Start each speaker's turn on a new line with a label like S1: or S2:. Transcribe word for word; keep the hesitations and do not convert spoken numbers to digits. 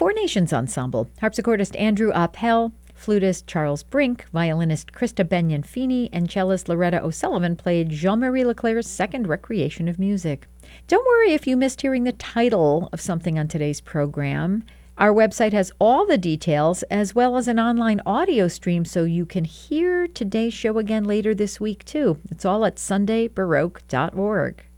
S1: Four Nations Ensemble. Harpsichordist Andrew Appel, flutist Charles Brink, violinist Krista Benyon-Feeney, and cellist Loretta O'Sullivan played Jean-Marie Leclerc's second Recreation of Music. Don't worry if you missed hearing the title of something on today's program. Our website has all the details as well as an online audio stream so you can hear today's show again later this week too. It's all at sunday baroque dot org.